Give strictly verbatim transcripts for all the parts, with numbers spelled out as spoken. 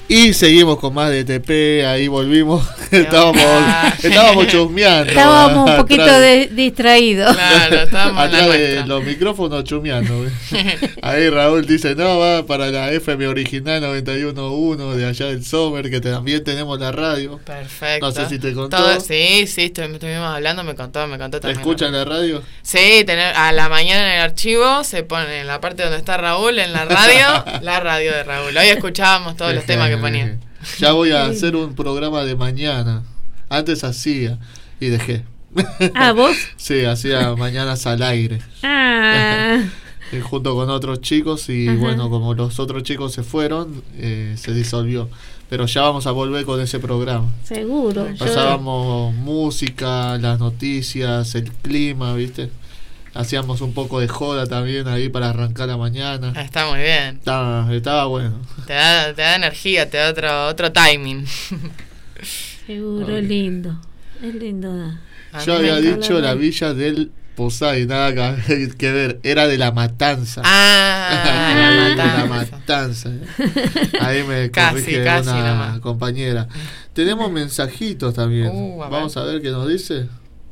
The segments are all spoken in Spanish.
Y seguimos con más de T P, ahí volvimos, estábamos, estábamos chusmeando. Estábamos un poquito de, distraídos. Claro, estábamos atrás de los micrófonos chusmeando. Ahí Raúl dice, no, va para la F M original noventa y uno punto uno de allá del Somer, que también tenemos la radio. Perfecto. No sé si te contó. Todo, sí, sí, estuvimos hablando, me contó, me contó también. ¿Te escuchan la radio? Sí, tener, a la mañana en el archivo se pone en la parte donde está Raúl, en la radio, la radio de Raúl. Hoy escuchábamos todos los temas que ponían. Ya voy a hacer un programa de mañana. Antes hacía y dejé. ¿Ah, vos? Sí, hacía mañanas al aire. Ah. Junto con otros chicos y Ajá. bueno, como los otros chicos se fueron, eh, se disolvió. Pero ya vamos a volver con ese programa. Seguro. Pasábamos yo... música, las noticias, el clima, ¿viste? Hacíamos un poco de joda también ahí para arrancar la mañana. Está muy bien. Estaba, estaba bueno. Te da, te da energía, te da otro, otro timing. Seguro, es lindo. Es lindo. Yo había dicho la villa del Posay, nada que, que ver. Era de La Matanza. Ah, de La Matanza. Ahí me corrige casi, casi una nomás. Compañera. Tenemos mensajitos también. Uh, a Vamos a ver qué nos dice.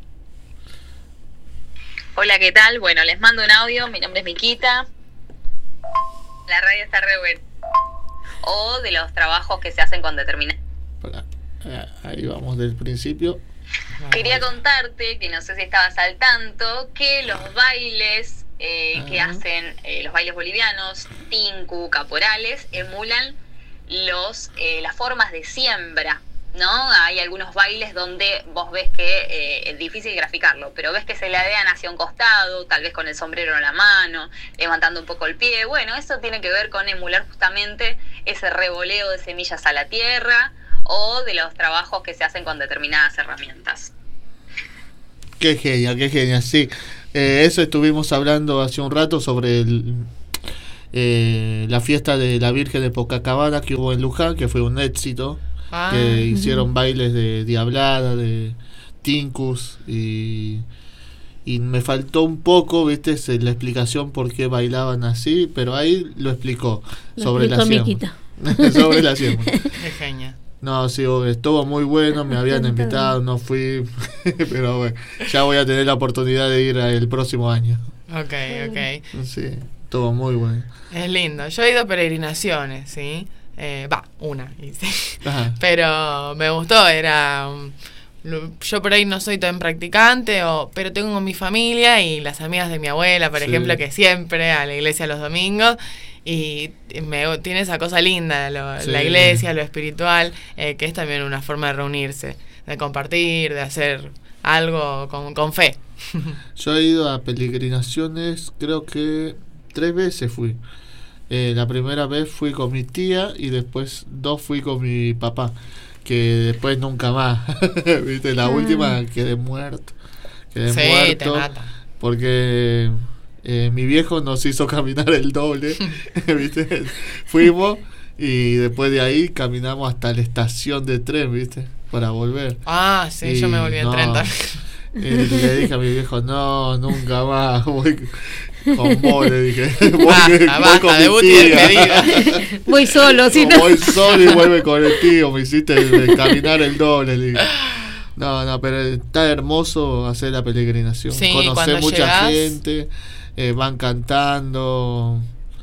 Hola, ¿qué tal? Bueno, les mando un audio, mi nombre es Miquita. La radio está re buena. O de los trabajos que se hacen con determinados. Ahí vamos del principio. Quería contarte, que no sé si estabas al tanto, que los bailes eh, que hacen, eh, los bailes bolivianos, tinku, caporales, emulan los eh, las formas de siembra. ¿No? Hay algunos bailes donde vos ves que eh, es difícil graficarlo, pero ves que se ladean hacia un costado, tal vez con el sombrero en la mano, levantando un poco el pie. Bueno, eso tiene que ver con emular justamente ese revoleo de semillas a la tierra o de los trabajos que se hacen con determinadas herramientas. Qué genial, qué genial, sí. Eh, eso estuvimos hablando hace un rato sobre el, eh, la fiesta de la Virgen de Copacabana que hubo en Luján, que fue un éxito. Ah, que uh-huh. hicieron bailes de diablada, de tinkus y, y me faltó un poco, viste, la explicación por qué bailaban así, pero ahí lo explicó lo sobre explicó la siembra. Sobre la siembra. Qué genial. No, sí, estuvo muy bueno, me habían invitado, no fui, pero bueno, ya voy a tener la oportunidad de ir el próximo año. Ok, ok. Sí, estuvo muy bueno. Es lindo. Yo he ido a peregrinaciones, ¿sí? Eh, va, una hice. Pero me gustó, era um, yo por ahí no soy tan practicante, o, pero tengo mi familia y las amigas de mi abuela, por sí. ejemplo, que siempre a la iglesia los domingos, y me, tiene esa cosa linda, lo, sí. la iglesia, lo espiritual, eh, que es también una forma de reunirse, de compartir, de hacer algo con, con fe. Yo he ido a peregrinaciones, creo que tres veces fui. Eh, la primera vez fui con mi tía y después dos fui con mi papá, que después nunca más. ¿Viste? La ah. última quedé muerto. Quedé sí, muerto te mata. Porque eh, mi viejo nos hizo caminar el doble. ¿Viste? Fuimos y después de ahí caminamos hasta la estación de tren, ¿viste? Para volver. Ah, sí, y yo me volví en no, tren también. Y le dije a mi viejo, no, nunca más voy con vos, le dije. Voy, basta, voy basta, con debut mi y tía. despedida. Voy solo, si no. Voy solo y vuelve con el tío, me hiciste caminar el doble, le dije. No, no, pero está hermoso hacer la peregrinación. Sí, conocer mucha llegás... gente, eh, van cantando.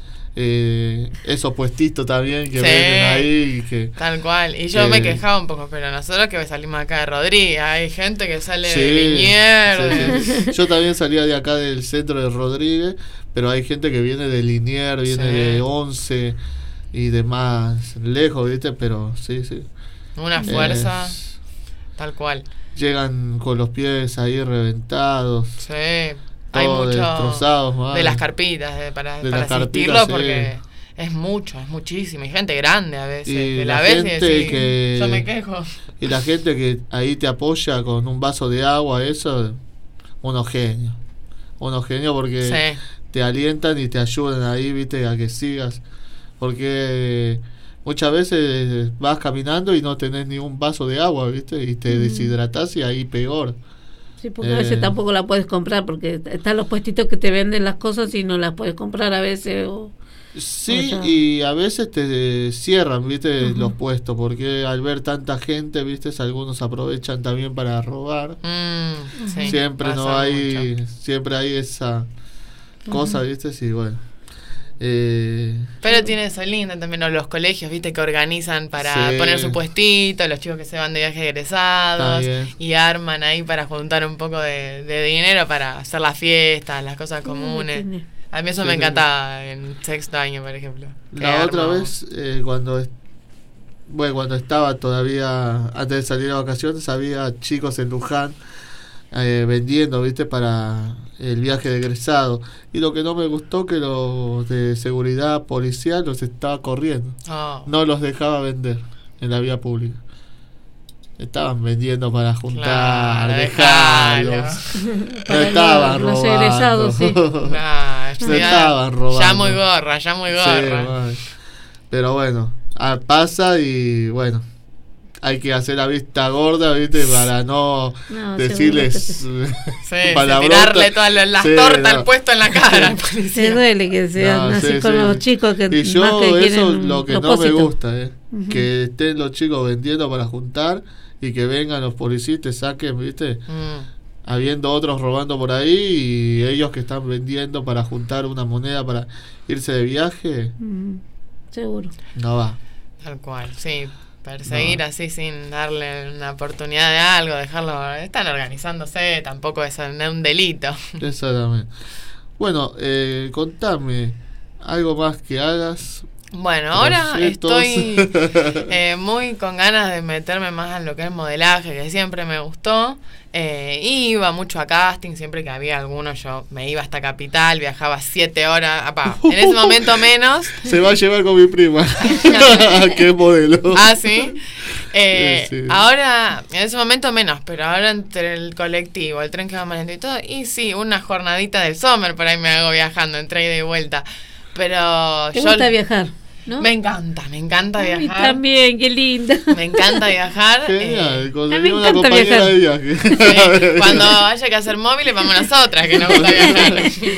Eh, esos puestitos también que sí, venden ahí y que, tal cual, y yo que, me quejaba un poco, pero nosotros que salimos acá de Rodríguez, hay gente que sale sí, de Liniers, sí, sí. Yo también salía de acá del centro de Rodríguez, pero hay gente que viene de Liniers, viene sí. de Once y de más lejos, ¿viste? Pero sí, sí, una fuerza es, tal cual, llegan con los pies ahí reventados, sí. Hay mucho de las carpitas de, para, de para las asistirlo carpitas, porque sí. es mucho, es muchísimo. Hay gente grande a veces. Y que la, la ves gente y decís, que, yo me quejo. Y la gente que ahí te apoya con un vaso de agua, eso, unos genios. Unos genios porque sí. te alientan y te ayudan ahí, viste, a que sigas. Porque muchas veces vas caminando y no tenés ni un vaso de agua, viste, y te mm. deshidratás y ahí peor. Sí, porque eh, a veces tampoco la puedes comprar, porque están los puestitos que te venden las cosas y no las puedes comprar a veces, o Sí, y a veces te cierran, viste, uh-huh. los puestos, porque al ver tanta gente, viste, algunos aprovechan también para robar. Mm, sí, siempre no hay, mucho. siempre hay esa cosa, uh-huh. viste, sí, bueno. Eh, Pero tiene eso lindo también, ¿no? Los colegios, viste, que organizan para sí. poner su puestito, los chicos que se van de viaje egresados y arman ahí para juntar un poco de, de dinero para hacer las fiestas, las cosas comunes. Uh, A mí eso sí, me encantaba en sexto año, por ejemplo. La otra vez, eh, cuando bueno cuando estaba todavía, antes de salir a vacaciones, había chicos en Luján eh, vendiendo, viste, para el viaje de egresado. Y lo que no me gustó, que los de seguridad policial los estaba corriendo. Oh. No los dejaba vender en la vía pública. Estaban vendiendo para juntar, claro, dejarlos. No estaban robando. Los egresados, sí. Nah, no estaban robando. Ya muy gorra, ya muy gorra. Sí, pero bueno, pasa y bueno, hay que hacer la vista gorda, ¿viste? Para no, no decirles sí, tirarle todas las sí, tortas al no. puesto en la cara. Se duele que sean no, así sí, con sí. los chicos que y yo más que eso es lo que propósito. No me gusta, ¿eh? Uh-huh. Que estén los chicos vendiendo para juntar y que vengan los policías y te saquen, ¿viste? Mm. Habiendo otros robando por ahí y ellos que están vendiendo para juntar una moneda para irse de viaje. Mm. Seguro. No va. Tal cual, sí. Perseguir no. así sin darle una oportunidad de algo, dejarlo. Están organizándose, tampoco es un delito. Exactamente. Bueno, eh, contame algo más que hagas. Bueno, ahora estoy eh, muy con ganas de meterme más en lo que es modelaje, que siempre me gustó. Eh, iba mucho a casting, siempre que había alguno yo me iba hasta Capital, viajaba siete horas, apá, en ese momento menos. Se va a llevar con mi prima. ¿Qué modelo? Ah, ¿sí? Eh, sí, sí. Ahora, en ese momento menos, pero ahora entre el colectivo, el tren que va más lento y todo, y sí, una jornadita del summer por ahí me hago viajando, entre ida y vuelta. Pero ¿Te yo gusta viajar? ¿No? Me encanta, me encanta viajar. A mí también, qué lindo. Me encanta viajar. Genial, eh, a mí me encanta viajar. De viaje. Sí, cuando haya que hacer móviles, vamos nosotras, que nos gusta viajar.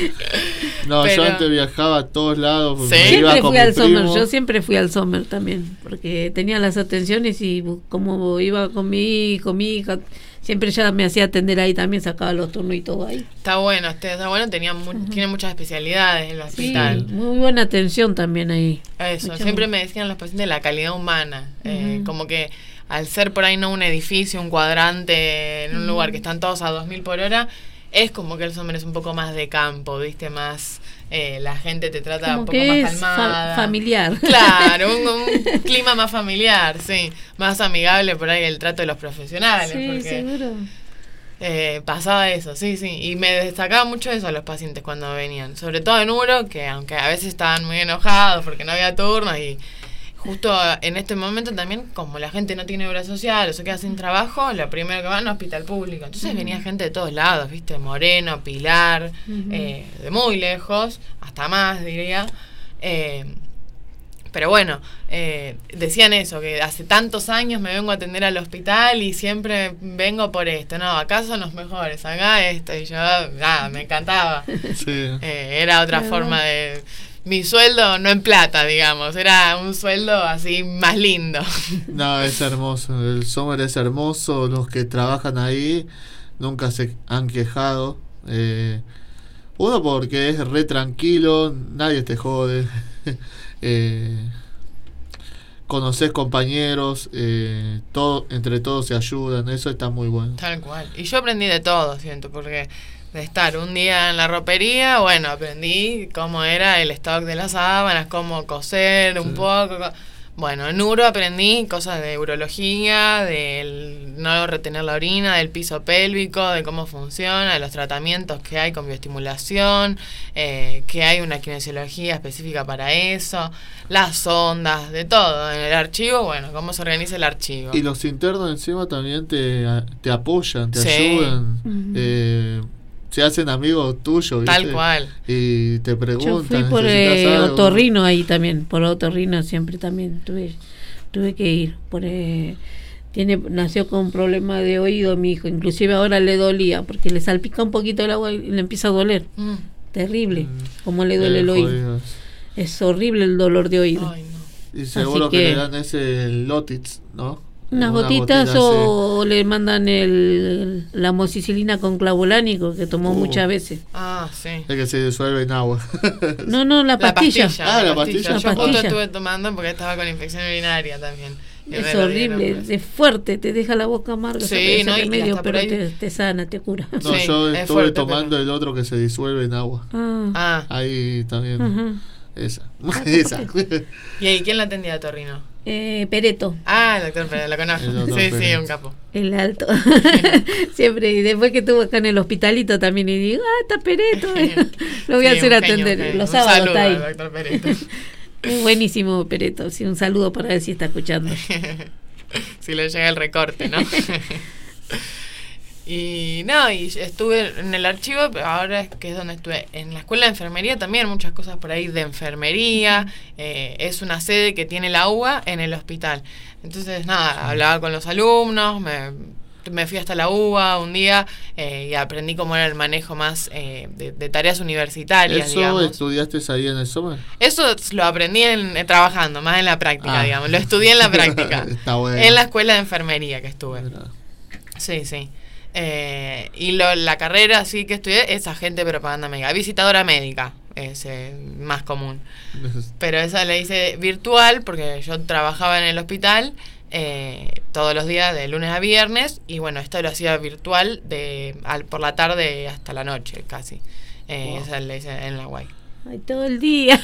No, Pero, yo antes viajaba a todos lados. ¿sí? Siempre iba fui al Summer, yo siempre fui al Summer también, porque tenía las atenciones y como iba con mi, con mi hija, siempre ya me hacía atender ahí también, sacaba los turnos y todo ahí. Está bueno, está bueno, tenía mu- uh-huh. tiene muchas especialidades en el hospital. Sí, muy buena atención también ahí. Eso, Mucho siempre muy... me decían los pacientes la calidad humana, uh-huh. eh, como que al ser por ahí no un edificio, un cuadrante, en un uh-huh. lugar que están todos a dos mil por hora, es como que el Summer es un poco más de campo, ¿viste? Más, eh, la gente te trata como un poco que más es calmada. Fa- familiar. Claro, un, un clima más familiar, sí. Más amigable por ahí el trato de los profesionales. Sí, porque, seguro. Eh, pasaba eso, sí, sí. Y me destacaba mucho eso a los pacientes cuando venían. Sobre todo en Uro, que aunque a veces estaban muy enojados porque no había turnos y... Justo en este momento también, como la gente no tiene obra social o se queda sin trabajo, lo primero que van es un hospital público. Entonces uh-huh. venía gente de todos lados, ¿viste? Moreno, Pilar, uh-huh. eh, de muy lejos, hasta más diría. Eh, pero bueno, eh, decían eso, que hace tantos años me vengo a atender al hospital y siempre vengo por esto. No, acá son los mejores, acá esto. Y yo, nada, me encantaba. Sí. Eh, era otra Pero... forma de... Mi sueldo no en plata, digamos, era un sueldo así más lindo. No, es hermoso, el Summer es hermoso, los que trabajan ahí nunca se han quejado. Eh, uno porque es re tranquilo, nadie te jode. eh, conoces compañeros, eh, todo, entre todos se ayudan, eso está muy bueno. Tal cual. Y yo aprendí de todo, siento, porque... de estar un día en la ropería, bueno, aprendí cómo era el stock de las sábanas, cómo coser un sí. poco. Bueno, en Uro aprendí cosas de urología, del no retener la orina, del piso pélvico, de cómo funciona, de los tratamientos que hay con bioestimulación, eh, que hay una kinesiología específica para eso, las ondas, de todo. En el archivo, bueno, cómo se organiza el archivo. Y los internos encima también te, te apoyan, te sí. ayudan. Uh-huh. Eh, se hacen amigos tuyos, ¿viste? Tal cual. Y te preguntan. Yo fui por eh, otorrino ahí también, por otorrino siempre también tuve tuve que ir. Por eh, tiene nació con un problema de oído mi hijo, inclusive ahora le dolía porque le salpica un poquito el agua y le empieza a doler. Mm. Terrible, mm. como le duele eh, el oído. Jodidos. Es horrible el dolor de oído. Ay, no. Y seguro que, que le dan ese Lotitz, ¿no? Unas Una gotitas gotita, o sí. Le mandan el, la amoxicilina con clavulánico que tomó uh, muchas veces. Ah, sí. Es que se disuelve en agua. No, no, la pastilla. La pastilla ah, la pastilla. La Yo pastilla. justo estuve tomando porque estaba con infección urinaria también. Es horrible, dieron, es fuerte, te deja la boca amarga. Sí, no, remedio, pero ahí... te, te sana, te cura. No, sí, yo estuve fuerte, tomando pero... el otro que se disuelve en agua. Ah. ah. Ahí también. Uh-huh. Esa. Esa. ¿Y ahí quién la atendía a Torrino? Eh, Pereto. Ah, el doctor Pereto, la conozco. Sí, Pereto. Sí, un capo. El alto. Siempre, y después que estuvo acá en el hospitalito también, y digo, ah, está Pereto. Lo voy sí, a hacer atender. Genio, los sábados saludo está ahí. Al doctor Pereto. Buenísimo, Pereto. Sí, un saludo para él si está escuchando. Si le llega el recorte, ¿no? Y no, y estuve en el archivo, ahora es que es donde estuve, en la escuela de enfermería también, muchas cosas por ahí de enfermería, eh, es una sede que tiene la U B A en el hospital. Entonces, nada, hablaba con los alumnos, me, me fui hasta la U B A un día eh, y aprendí cómo era el manejo más eh, de, de tareas universitarias, ¿Eso digamos. estudiaste ahí en el SOMER? Eso lo aprendí en, eh, trabajando, más en la práctica, ah. digamos, lo estudié en la práctica. Está bueno. En la escuela de enfermería que estuve. Mira. Sí, sí. Eh, y lo, la carrera sí que estudié es agente de propaganda médica, visitadora médica es eh, más común, pero esa la hice virtual porque yo trabajaba en el hospital eh, todos los días de lunes a viernes y bueno, esto lo hacía virtual de al, por la tarde hasta la noche casi. eh, wow. Esa la hice en la U A I. Ay, todo el día.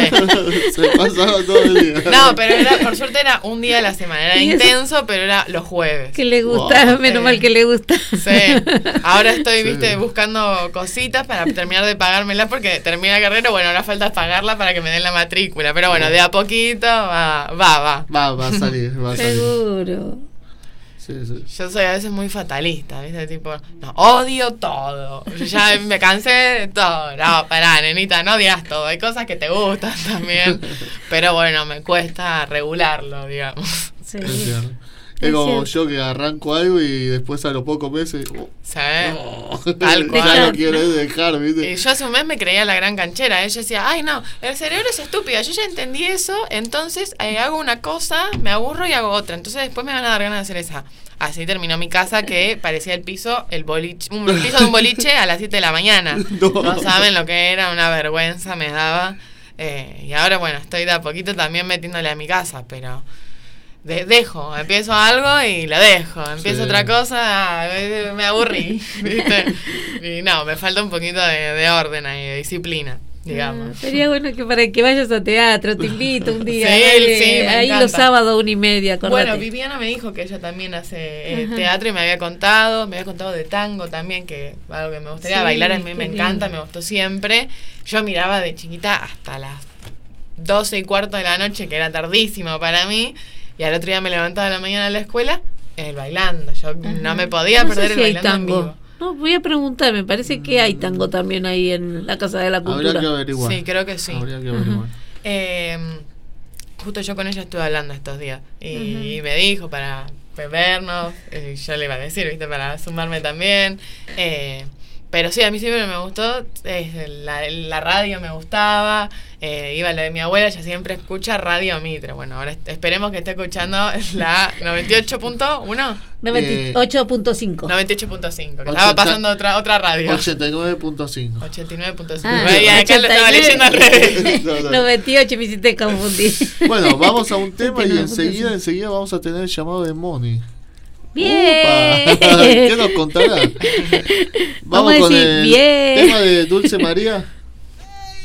Sí. Se pasaba todo el día. No, pero era, por suerte era un día a la semana. Era intenso, pero era los jueves. Que le gusta, wow. menos eh, mal que le gusta. Sí. Ahora estoy, sí. viste, buscando cositas para terminar de pagármela porque terminé la carrera. Bueno, ahora falta pagarla para que me den la matrícula. Pero bueno, de a poquito va, va, va. Va, va a salir, va a salir. Seguro. Sí, sí. Yo soy a veces muy fatalista, ¿viste? Tipo, no, odio todo. Yo ya me cansé de todo. No, pará, nenita, no odias todo. Hay cosas que te gustan también. Pero bueno, me cuesta regularlo, digamos. Sí. Es como yo que arranco algo y después a los pocos meses oh, ¿sabes? Oh, Tal cual. Ya lo quiero dejar, ¿viste? Y yo hace un mes me creía la gran canchera. Ella decía, ay no, el cerebro es estúpido. Yo ya entendí eso, entonces eh, hago una cosa, me aburro y hago otra. Entonces después me van a dar ganas de hacer esa. Así terminó mi casa que parecía el piso, el boliche, un el piso de un boliche a las siete de la mañana. No, no saben lo que era, una vergüenza me daba. Eh, y ahora bueno, estoy de a poquito también metiéndole a mi casa, pero... De, dejo, empiezo algo y lo dejo, empiezo sí. otra cosa, me, me aburrí, ¿viste? Y no, me falta un poquito de, de orden ahí, de disciplina, digamos. Ah, sería bueno que para que vayas a teatro, te invito un día. Sí, dale, sí, me ahí encanta. Los sábados, una y media, acordate. Bueno, Viviana me dijo que ella también hace eh, teatro y me había contado, me había contado de tango también, que algo que me gustaría, sí, bailar a mí me lindo. Encanta, me gustó siempre. Yo miraba de chiquita hasta las doce y cuarto de la noche, que era tardísimo para mí. Y al otro día me levantaba a la mañana a la escuela, el bailando. Yo Ajá. no me podía no perder sé si el bailando hay tango. En vivo. No, voy a preguntar, me parece que hay tango también ahí en la Casa de la Cultura. Habría que averiguar. Sí, creo que sí. Habría que averiguar. Eh, justo yo con ella estuve hablando estos días. Y, y me dijo para vernos, eh, yo le iba a decir, ¿viste? Para sumarme también. Eh, pero sí, a mí siempre me gustó, eh, la, la radio me gustaba, eh, iba a la de mi abuela, ella siempre escucha Radio Mitre. Bueno, ahora esperemos que esté escuchando la noventa y ocho punto uno. noventa y ocho punto cinco. noventa y ocho punto cinco, que estaba pasando otra otra radio. ochenta y nueve punto cinco. ochenta y nueve punto cinco. Ah, y acá lo estaba leyendo al revés. no, no. noventa y ocho me hiciste confundir. Bueno, vamos a un tema y enseguida, enseguida vamos a tener el llamado de Moni. Bien. Upa. ¿Qué nos contará? Vamos, Vamos a con decir el bien. tema de Dulce María.